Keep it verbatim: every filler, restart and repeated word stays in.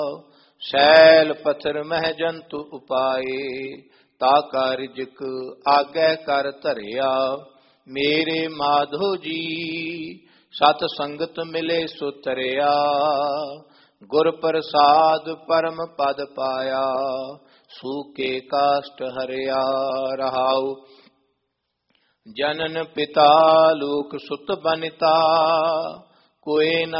Cell ਪਥਰ ਮਹਿ ਜੰਤੂ ਉਪਾਏ, ਤਾਕਾ ਰਿਜਕ ਆਗੇ ਕਰ ਧਰਿਆ। ਮੇਰੇ ਮਾਧੋ ਜੀ ਸਤ ਸੰਗਤ ਮਿਲੇ ਸੋ ਤਰਿਆ, ਗੁਰ ਪ੍ਰਸਾਦ ਪਰਮ ਪਦ ਪਾਇਆ। ਸੂਕੇ ਕਾਸ਼ਟ ਹਰਿਆ ਰਹਾਉ, ਜਨਨ ਪਿਤਾ ਲੋਕ ਸੁਤ ਬਨਿਤਾ। ਕੋਏ ਨ